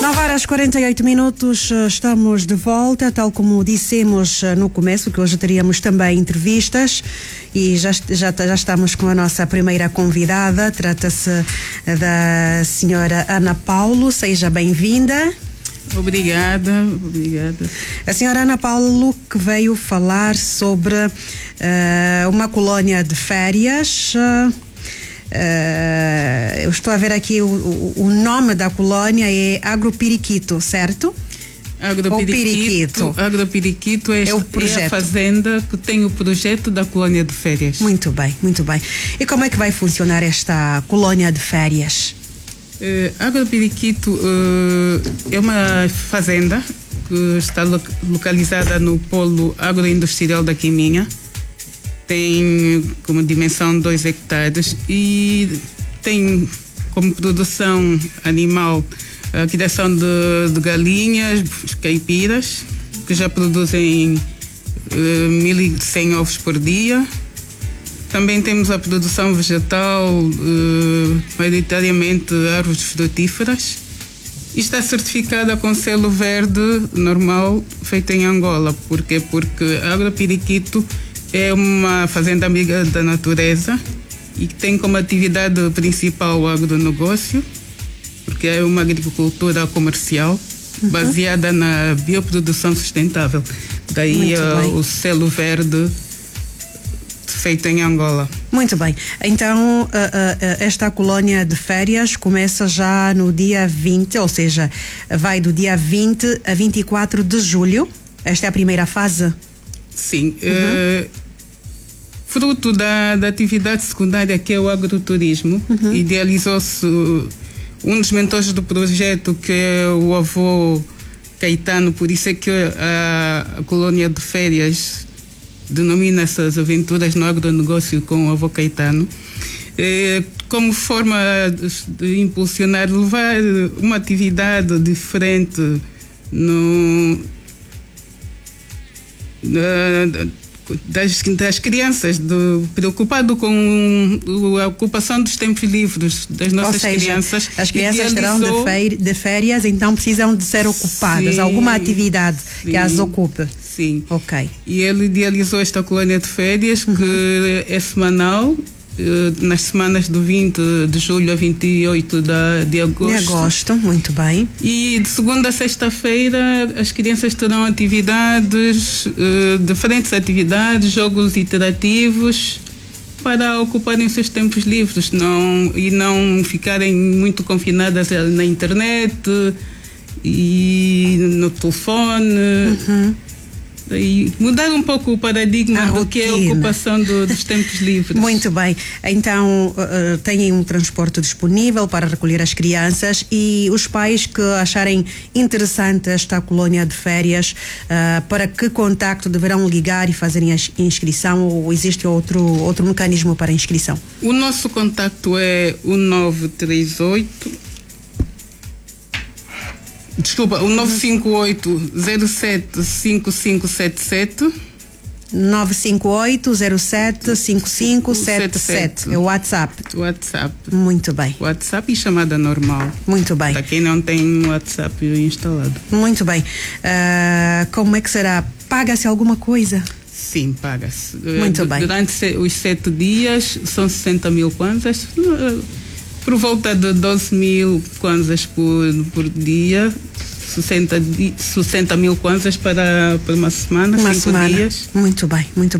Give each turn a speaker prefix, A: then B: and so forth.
A: 9h48, estamos de volta, tal como dissemos no começo, que hoje teríamos também entrevistas e já estamos com a nossa primeira convidada. Trata-se da senhora Ana Paulo. Seja bem-vinda.
B: Obrigada.
A: A senhora Ana Paulo, que veio falar sobre uma colónia de férias. Eu estou a ver aqui o nome da colónia é Agropiriquito, certo?
B: Agropiriquito é a fazenda que tem o projeto da colónia de férias.
A: Muito bem. E como é que vai funcionar esta colónia de férias?
B: Agropiriquito é uma fazenda que está localizada no polo agroindustrial da Quiminha. Tem como dimensão 2 hectares e tem como produção animal a criação de galinhas, caipiras, que já produzem 1.100 ovos por dia. Também temos a produção vegetal, maioritariamente árvores frutíferas. E está certificada com selo verde normal, feito em Angola. Por quê? Porque a Agropiriquito é uma fazenda amiga da natureza e que tem como atividade principal o agronegócio, porque é uma agricultura comercial baseada na bioprodução sustentável. Daí o selo verde feito em Angola.
A: Muito bem. Então, esta colónia de férias começa já no dia 20, ou seja, vai do dia 20 a 24 de julho. Esta é a primeira fase?
B: Sim. Fruto da atividade secundária que é o agroturismo, idealizou-se um dos mentores do projeto, que é o avô Caetano. Por isso é que a colónia de férias denomina essas aventuras no agronegócio com o avô Caetano, como forma de impulsionar, levar uma atividade diferente das crianças, preocupado com a ocupação dos tempos livres das nossas crianças.
A: As crianças terão de férias, então precisam de ser ocupadas. Sim, alguma atividade que as ocupe.
B: Sim.
A: Ok.
B: E ele idealizou esta colónia de férias que é semanal, nas semanas do 20 de julho a 28 de agosto.
A: Muito bem.
B: E de segunda a sexta-feira as crianças terão atividades, diferentes atividades, jogos interativos, para ocuparem os seus tempos livres e não ficarem muito confinadas na internet e no telefone. E mudar um pouco o paradigma do que é a ocupação dos tempos livres.
A: Muito bem. Então, têm um transporte disponível para recolher as crianças, e os pais que acharem interessante esta colónia de férias, para que contacto deverão ligar e fazerem a inscrição, ou existe outro mecanismo para a inscrição?
B: O nosso contacto é o 958-07-5577.
A: 958-07-5577. É o WhatsApp. Muito bem.
B: WhatsApp e chamada normal.
A: Muito bem.
B: Para quem não tem WhatsApp instalado.
A: Muito bem. Como é que será? Paga-se alguma coisa?
B: Sim, paga-se.
A: Muito bem.
B: Durante os 7 dias são 60 mil kwanzas, por volta de 12 mil kwanzas por dia. 60 mil kwanzas para uma semana, 5 dias.
A: Muito bem.